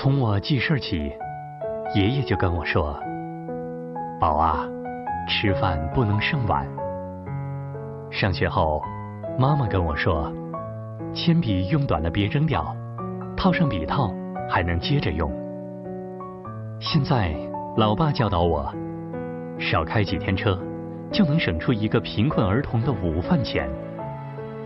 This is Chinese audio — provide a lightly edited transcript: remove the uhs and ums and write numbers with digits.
从我记事起，爷爷就跟我说：宝啊，吃饭不能剩碗。上学后，妈妈跟我说，铅笔用短了别扔掉，套上笔套还能接着用。现在老爸教导我，少开几天车，就能省出一个贫困儿童的午饭钱。